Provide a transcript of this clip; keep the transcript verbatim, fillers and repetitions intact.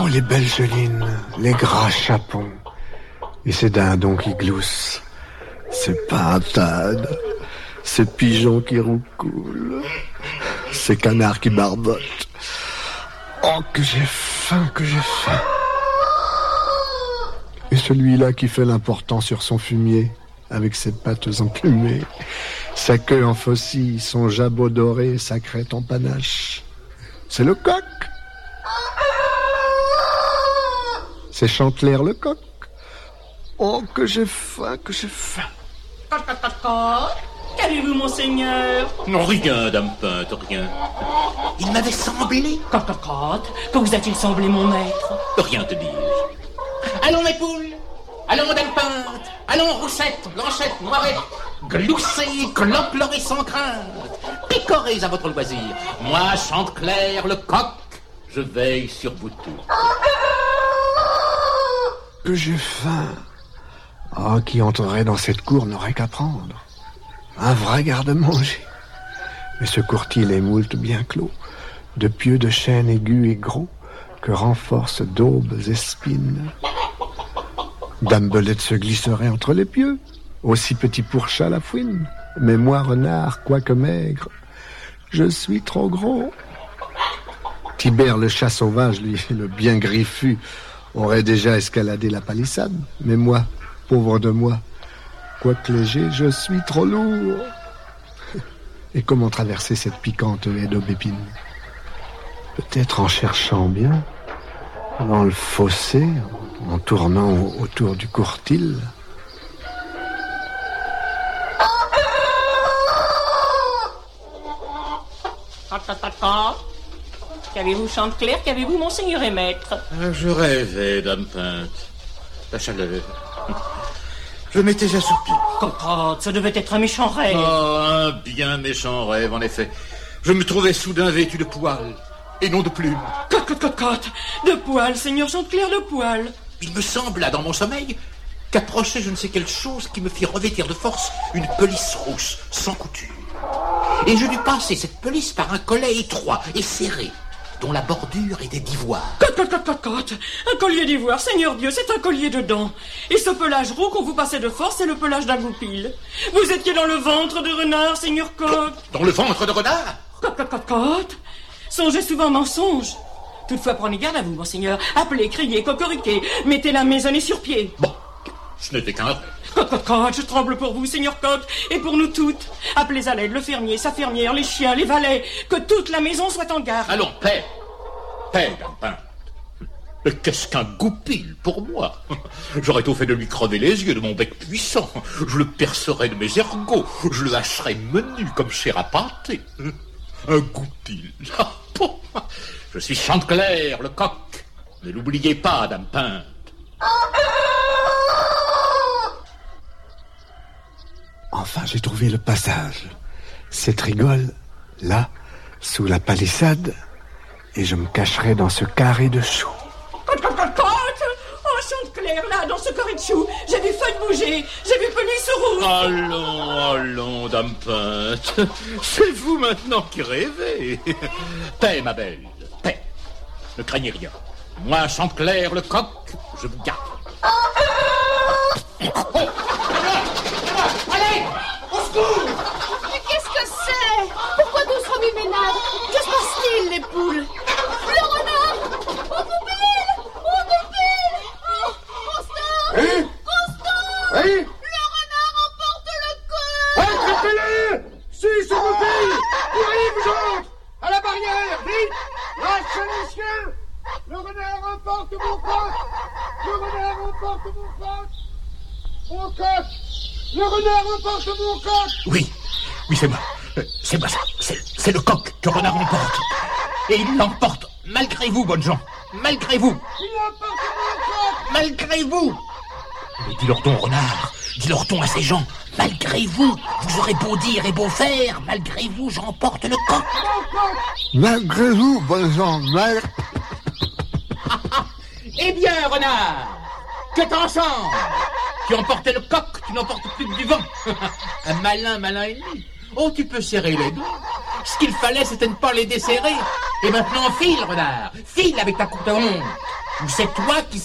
Oh, les belles gelines, les gras chapons, et ces dindons qui gloussent, ces pintades, ces pigeons qui roucoulent, ces canards qui barbotent. Oh, que j'ai faim, que j'ai faim. Et celui-là qui fait l'important sur son fumier, avec ses pattes emplumées, sa queue en faucille, son jabot doré, sa crête en panache. C'est le coq. C'est Chanteclair le coq. Oh, que j'ai faim, que j'ai faim. Coq, coq, coq, coq. Qu'avez-vous, monseigneur? Non, rien, dame Peinte, rien. Il m'avait semblé... Coq, coq, coq. Que vous a-t-il semblé, mon maître? Rien te dire. Allons, mes poules. Allons, dame Peinte. Allons, Roussette, Blanchette, Noirette. Gloussez, cloplerez sans crainte. Picorez à votre loisir. Moi, Chanteclair le coq, je veille sur vous tous. Que j'ai faim. Oh, qui entrerait dans cette cour n'aurait qu'à prendre. Un vrai garde-manger. Mais ce courtil est moult bien clos, de pieux de chêne aigus et gros, que renforcent daubes et spines. Dame Belette se glisserait entre les pieux, aussi petit pour chat la fouine. Mais moi, renard, quoique maigre, je suis trop gros. Tibère le chat sauvage, lui, le bien griffu, aurait déjà escaladé la palissade. Mais moi, pauvre de moi, quoique léger, je suis trop lourd. Et comment traverser cette piquante haie d'aubépine? Peut-être en cherchant bien, dans le fossé, en tournant autour du courtil. Qu'avez-vous, Chanteclair? Qu'avez-vous, monseigneur et maître? Ah, je rêvais, dame Peinte. La chaleur. Je m'étais assoupi. Cocotte, ça devait être un méchant rêve. Oh, un bien méchant rêve, en effet. Je me trouvais soudain vêtu de poils, et non de plumes. Cote, cote, cote, cote. De poils, seigneur Chanteclair, de poils. Il me sembla, dans mon sommeil, qu'approchait je ne sais quelle chose qui me fit revêtir de force une pelisse rousse, sans couture. Et je dus passer cette pelisse par un collet étroit et serré, dont la bordure était d'ivoire. Cote, cote, cote, cote, cote. Un collier d'ivoire, Seigneur Dieu, c'est un collier de dents. Et ce pelage roux qu'on vous passait de force, c'est le pelage d'un goupil. Vous étiez dans le ventre de renard, Seigneur Coq. Dans le ventre de renard? Cote, cote, cote, cote. Songez souvent mensonge. Toutefois, prenez garde à vous, monseigneur. Appelez, criez, cocoriquez. Mettez la maisonnée sur pied. Bon, ce n'était qu'un rêve. Coq, coq, coq, je tremble pour vous, Seigneur Coq, et pour nous toutes. Appelez à l'aide le fermier, sa fermière, les chiens, les valets, que toute la maison soit en garde. Allons, paix. Paix, dame Peinte. Mais qu'est-ce qu'un goupil pour moi? J'aurais tout fait de lui crever les yeux de mon bec puissant. Je le percerais de mes ergots. Je le hacherais menu comme chair à pâté. Un goupil. Je suis Chanteclair, le coq. Ne l'oubliez pas, dame Peinte. Enfin, j'ai trouvé le passage. Cette rigole, là, sous la palissade, et je me cacherai dans ce carré de choux. Cote, cote, cote, cote. Oh, Chanteclair, là, dans ce carré de choux, j'ai vu feuille bouger, j'ai vu pelisse rouge. Allons, allons, dame Peinte. C'est vous maintenant qui rêvez. Paix, ma belle, paix. Ne craignez rien. Moi, Chanteclair, le coq, je vous garde. Oh. Allez, au secours! Mais qu'est-ce que c'est? Pourquoi tous remue-ménage? Que se passe-t-il, les poules? Le renard! Au goupil! Au goupil! Oh, Constant! Oui? Constant! Oui? Le renard emporte le corps! Attrapez-le! Si, s'il vous plaît! Oui, vous autres! À la barrière, vite! Lâchez les chiens! Le renard emporte mon coq! Le renard emporte mon coq! Mon coq! Le renard emporte mon coq! Oui, oui, c'est moi. Euh, c'est moi, ça. C'est, c'est le coq que le renard emporte. Et il l'emporte malgré vous, bonnes gens. Malgré vous. Il emporte mon coq! Malgré vous. Mais dis-leur donc, renard. Dis-leur donc à ces gens. Malgré vous. Vous aurez beau dire et beau faire. Malgré vous, j'emporte le coq. Malgré vous, bonnes gens, mal... Eh bien, renard, que t'en sens? Tu emportais le coq, tu n'emportes plus que du vent. Un malin, malin ennemi. Oh, tu peux serrer les doigts. Ce qu'il fallait, c'était ne pas les desserrer. Et maintenant, file, renard. File avec ta courte honte. Ou c'est toi qui